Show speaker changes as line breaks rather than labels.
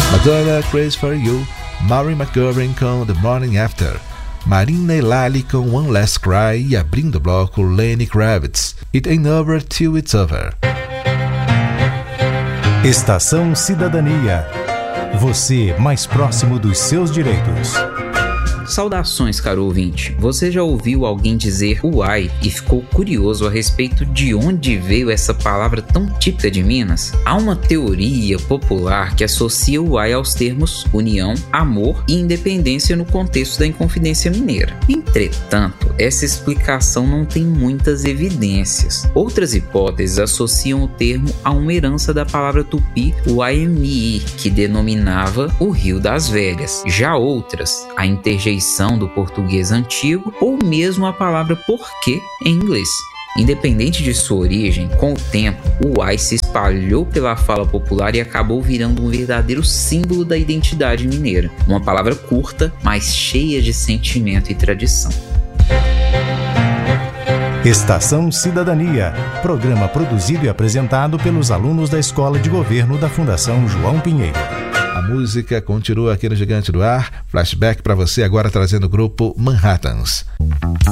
Madonna, Crazy for You, Mary McGovern com The Morning After, Marina e Lali com One Last Cry e abrindo o bloco Lenny Kravitz, It Ain't Over Till It's Over.
Estação Cidadania. Você mais próximo dos seus direitos.
Saudações, caro ouvinte. Você já ouviu alguém dizer uai e ficou curioso a respeito de onde veio essa palavra tão típica de Minas? Há uma teoria popular que associa o uai aos termos união, amor e independência no contexto da Inconfidência Mineira. Entretanto, essa explicação não tem muitas evidências. Outras hipóteses associam o termo a uma herança da palavra tupi uaemi, que denominava o Rio das Velhas. Já outras, a interjeição do português antigo ou mesmo a palavra porquê em inglês. Independente de sua origem, com o tempo, o uai se espalhou pela fala popular e acabou virando um verdadeiro símbolo da identidade mineira. Uma palavra curta, mas cheia de sentimento e tradição.
Estação Cidadania, programa produzido e apresentado pelos alunos da Escola de Governo da Fundação João Pinheiro.
A música continua aqui no Gigante do Ar. Flashback para você agora trazendo o grupo Manhattans.